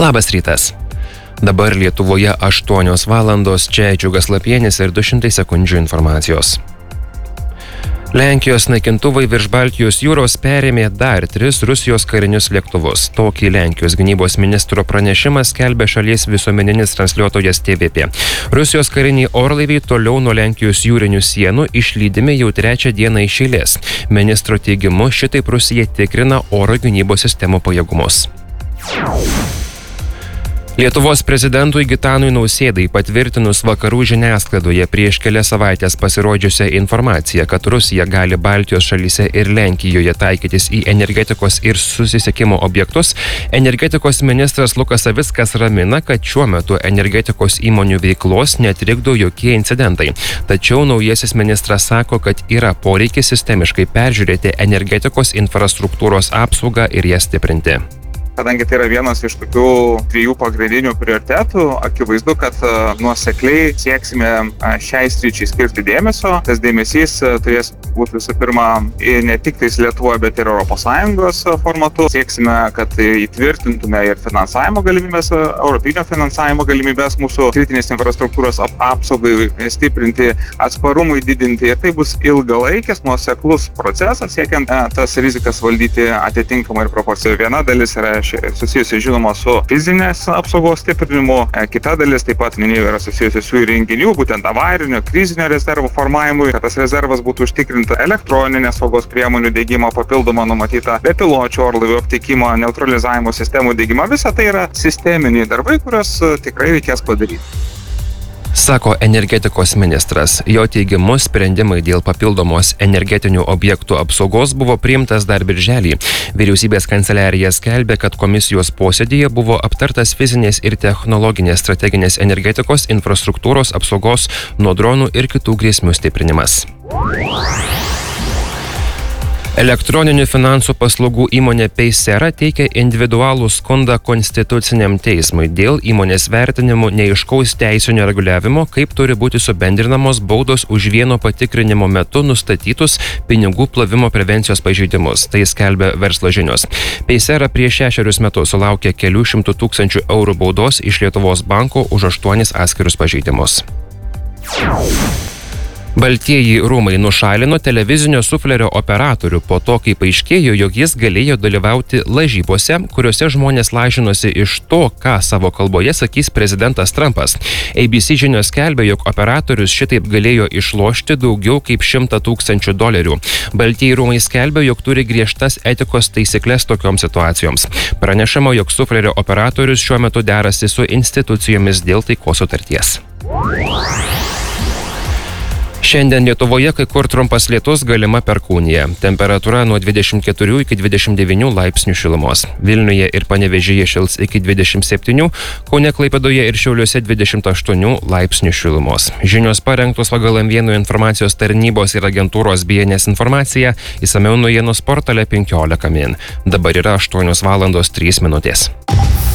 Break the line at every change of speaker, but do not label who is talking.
Labas rytas. Dabar Lietuvoje 8 valandos, čia Džiugas Lapienis ir 200 sekundžių informacijos. Lenkijos naikintuvai virš Baltijos jūros perėmė dar 3 Rusijos karinius lėktuvus. Tokį Lenkijos gynybos ministro pranešimą skelbė šalies visuomeninis transliuotojas TVP. Rusijos kariniai orlaiviai toliau nuo Lenkijos jūrinių sienų išlydimi jau 3 dieną iš eilės. Ministro teigimu, šitaip Rusija tikrina oro gynybos sistemų pajėgumus. Lietuvos prezidentui Gitanui Nausėdai patvirtinus vakarų žiniasklaidoje prieš kelias savaitės pasirodžiusią informaciją, kad Rusija gali Baltijos šalyse ir Lenkijoje taikytis į energetikos ir susisiekimo objektus, energetikos ministras Lukas Savickas ramina, kad šiuo metu energetikos įmonių veiklos netrikdo jokie incidentai. Tačiau naujasis ministras sako, kad yra poreikis sistemiškai peržiūrėti energetikos infrastruktūros apsaugą ir ją stiprinti.
Kadangi tai yra vienas iš tokių 2 pagrindinių prioritetų, akivaizdu, kad nuosekliai sieksime šiai sričiai skirti dėmesio. Tas dėmesys turės būti visų pirma ne tik tais Lietuvoje, bet ir ES formatu. Sieksime, kad įtvirtintume ir finansavimo galimybės, europinio finansavimo galimybės mūsų kritinės infrastruktūros apsaugai, stiprinti, atsparumui didinti. Ir tai bus ilgalaikis, nuoseklus procesas, siekiant tas rizikas valdyti atitinkamai ir proporcijai. Viena dalis yra susijusi, žinoma, su fizinės apsaugos stiprinimu. Kita dalis taip pat, minėjau, yra susijusi su įrenginių, būtent avarinio, krizinio rezervo formavimui, kad tas rezervas būtų užtikrinta, elektroninės saugos priemonių diegimo, papildoma numatyta bepiločių orlaivių aptikimo, neutralizavimo sistemų diegimo. Visa tai yra sisteminiai darbai, kuriuos tikrai reikės padaryti.
Sako energetikos ministras. Jo teigimu, sprendimai dėl papildomos energetinių objektų apsaugos buvo priimtas dar birželį. Vyriausybės kanceliarija skelbė, kad komisijos posėdyje buvo aptartas fizinės ir technologinės strateginės energetikos infrastruktūros apsaugos nuo dronų ir kitų grėsmių stiprinimas. Elektroninių finansų paslaugų įmonė Paysera teikia individualų skundą Konstituciniam teismui dėl įmonės vertinimų neaiškaus teisinio reguliavimo, kaip turi būti subendrinamos baudos už vieno patikrinimo metu nustatytus pinigų plovimo prevencijos pažeidimus. Tai skelbia Verslo žinios. Paysera prieš 6 metus sulaukė kelių šimtų tūkstančių eurų baudos iš Lietuvos banko už 8 atskirus pažeidimus. Baltieji rūmai nušalino televizinio suflerio operatorių po to, kai paaiškėjo, jog jis galėjo dalyvauti lažybose, kuriuose žmonės lažinosi iš to, ką savo kalboje sakys prezidentas Trumpas. ABC žinios skelbė, jog operatorius šitaip galėjo išlošti daugiau kaip $100,000. Baltieji rūmai skelbė, jog turi griežtas etikos taisyklės tokioms situacijoms. Pranešama, jog suflerio operatorius šiuo metu derasi su institucijomis dėl taikos sutarties. Šiandien Lietuvoje kai kur trumpas lietus, galima perkūnija. Temperatūra nuo 24 iki 29 laipsnių šilumos. Vilniuje ir Panevėžyje šils iki 27, Kaune, Klaipėdoje ir Šiauliuose 28 laipsnių šilumos. Žinios parengtos pagal M1 informacijos tarnybos ir agentūros BNS informaciją, išsamiau naujienos portale 15 min. Dabar yra 8 valandos 3 minutės.